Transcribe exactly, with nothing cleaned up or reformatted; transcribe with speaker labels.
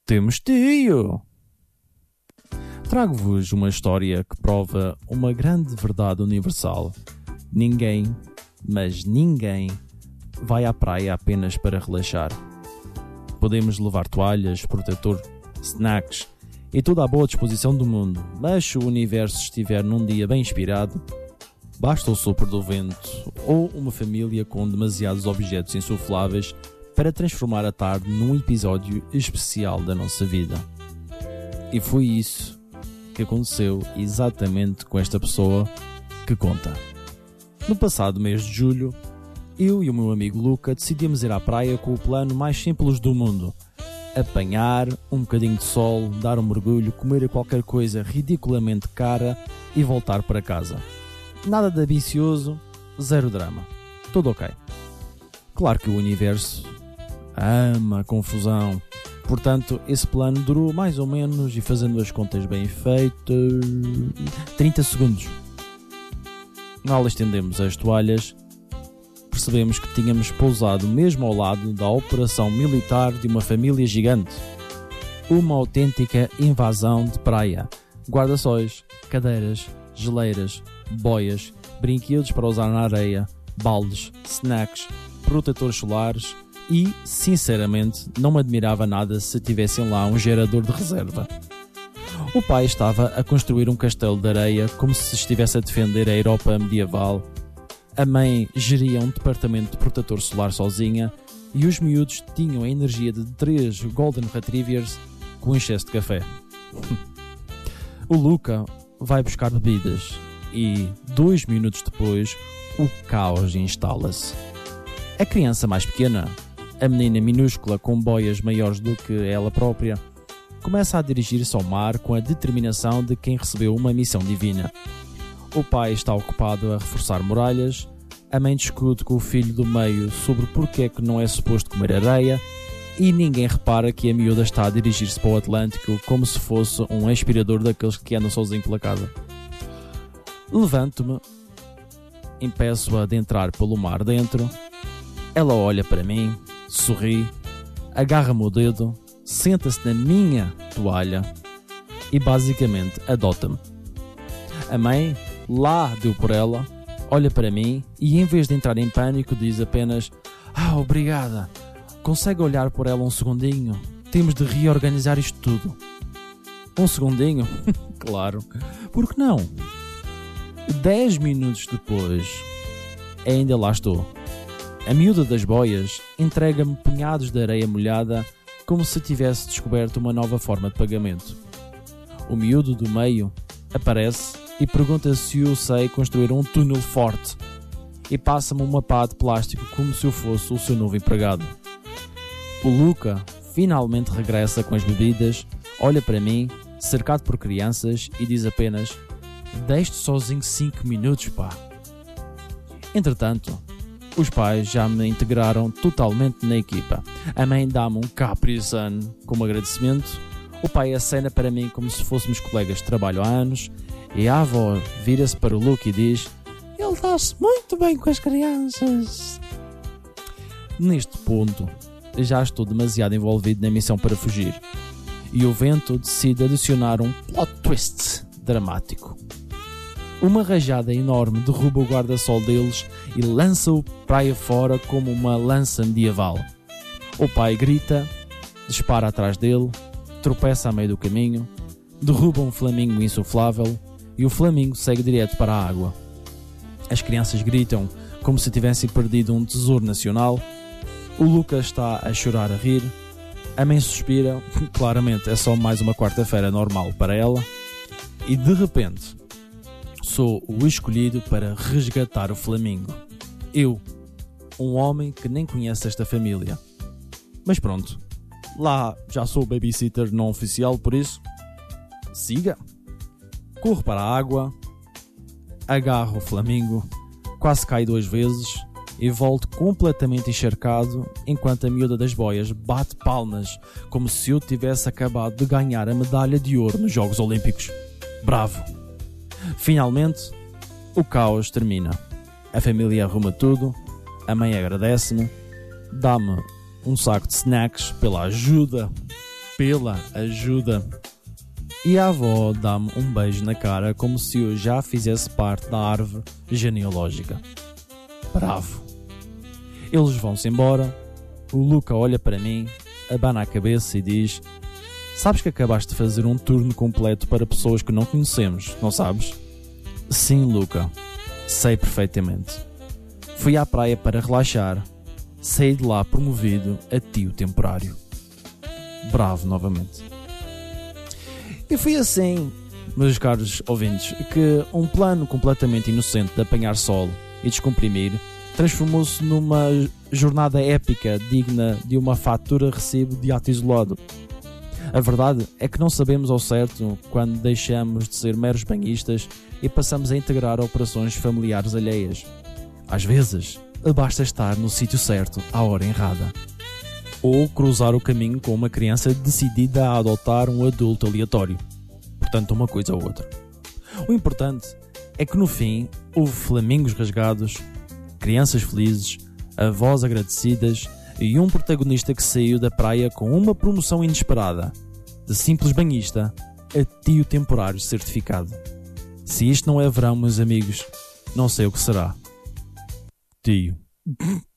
Speaker 1: Temos tio! Trago-vos uma história que prova uma grande verdade universal. Ninguém, mas ninguém, vai à praia apenas para relaxar. Podemos levar toalhas, protetor, snacks e toda a boa disposição do mundo, mas se o universo estiver num dia bem inspirado, basta o sopro do vento ou uma família com demasiados objetos insufláveis para transformar a tarde num episódio especial da nossa vida. E foi isso que aconteceu exatamente com esta pessoa que conta. No passado mês de julho, eu e o meu amigo Luca decidimos ir à praia com o plano mais simples do mundo: apanhar um bocadinho de sol, dar um mergulho, comer qualquer coisa ridiculamente cara e voltar para casa. Nada de ambicioso, zero drama. Tudo ok. Claro que o universo ama a confusão. Portanto, esse plano durou mais ou menos, e fazendo as contas bem feitas, trinta segundos. Mal estendemos as toalhas, percebemos que tínhamos pousado mesmo ao lado da operação militar de uma família gigante. Uma autêntica invasão de praia. Guarda-sóis, cadeiras, geleiras, boias, brinquedos para usar na areia, baldes, snacks, protetores solares e, sinceramente, não me admirava nada se tivessem lá um gerador de reserva. O pai estava a construir um castelo de areia como se estivesse a defender a Europa medieval. A mãe geria um departamento de protetor solar sozinha e os miúdos tinham a energia de três Golden Retrievers com excesso de café. O Luca vai buscar bebidas e, dois minutos depois, o caos instala-se. A criança mais pequena, a menina minúscula com boias maiores do que ela própria, começa a dirigir-se ao mar com a determinação de quem recebeu uma missão divina. O pai está ocupado a reforçar muralhas, a mãe discute com o filho do meio sobre porque é que não é suposto comer areia e ninguém repara que a miúda está a dirigir-se para o Atlântico como se fosse um aspirador daqueles que andam sozinho pela casa. Levanto-me, impeço-a de entrar pelo mar dentro, ela olha para mim, sorri, agarra-me o dedo, senta-se na minha toalha e basicamente adota-me. A mãe lá deu por ela, olha para mim e em vez de entrar em pânico diz apenas: "Ah, obrigada, consegue olhar por ela um segundinho? Temos de reorganizar isto tudo." Um segundinho? Claro, por que não? Dez minutos depois, ainda lá estou. A miúda das boias entrega-me punhados de areia molhada como se tivesse descoberto uma nova forma de pagamento. O miúdo do meio aparece e pergunta se eu sei construir um túnel forte e passa-me uma pá de plástico como se eu fosse o seu novo empregado. O Luca finalmente regressa com as bebidas, olha para mim, cercado por crianças, e diz apenas: "Deixe-te sozinho cinco minutos, pá." Entretanto, os pais já me integraram totalmente na equipa. A mãe dá-me um Capri Sun como agradecimento, o pai acena para mim como se fôssemos colegas de trabalho há anos, e a avó vira-se para o Luke e diz: "Ele dá-se muito bem com as crianças." Neste ponto, já estou demasiado envolvido na missão para fugir, e o vento decide adicionar um plot twist dramático. Uma rajada enorme derruba o guarda-sol deles e lança-o praia fora como uma lança medieval. O pai grita, dispara atrás dele, tropeça a meio do caminho, derruba um flamingo insuflável e o flamingo segue direto para a água. As crianças gritam como se tivessem perdido um tesouro nacional. O Lucas está a chorar a rir. A mãe suspira, claramente é só mais uma quarta-feira normal para ela. E de repente, sou o escolhido para resgatar o flamingo. Eu, um homem que nem conhece esta família. Mas pronto, lá já sou o babysitter não oficial, por isso, siga. Corro para a água, agarro o flamingo, quase cai duas vezes e volto completamente encharcado enquanto a miúda das boias bate palmas como se eu tivesse acabado de ganhar a medalha de ouro nos Jogos Olímpicos. Bravo! Finalmente, o caos termina. A família arruma tudo, a mãe agradece-me, dá-me um saco de snacks pela ajuda pela ajuda. E a avó dá-me um beijo na cara como se eu já fizesse parte da árvore genealógica. Bravo. Eles vão-se embora. O Luca olha para mim, abana a cabeça e diz: sabes que acabaste de fazer um turno completo para pessoas que não conhecemos, não sabes? Sim, Luca. Sei perfeitamente. Fui à praia para relaxar. Saí de lá promovido a tio temporário. Bravo novamente. E foi assim, meus caros ouvintes, que um plano completamente inocente de apanhar sol e descomprimir transformou-se numa jornada épica digna de uma fatura recibo de ato isolado. A verdade é que não sabemos ao certo quando deixamos de ser meros banhistas e passamos a integrar operações familiares alheias. Às vezes, basta estar no sítio certo à hora errada. Ou cruzar o caminho com uma criança decidida a adotar um adulto aleatório. Portanto, uma coisa ou outra. O importante é que no fim houve flamingos rasgados, crianças felizes, avós agradecidas e um protagonista que saiu da praia com uma promoção inesperada, de simples banhista a tio temporário certificado. Se isto não é verão, meus amigos, não sei o que será. Tio.